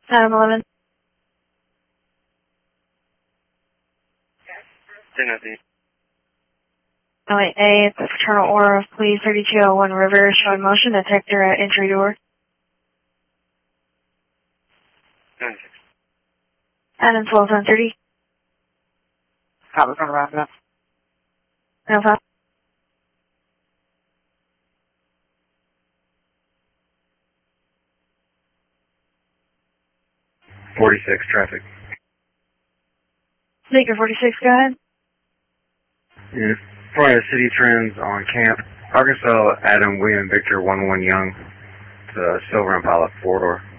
Adam 11. 10-0. Oh, wait, A, it's a fraternal order of police 3201 River, showing motion detector at entry door. 96. Adam 12-130. How was going to wrap it up? No problem. 46 traffic. Speaker 46, go ahead. Yeah. Prior city trends on Camp Arkansas, Adam William Victor 11 Young, to Silver Impala 4-door.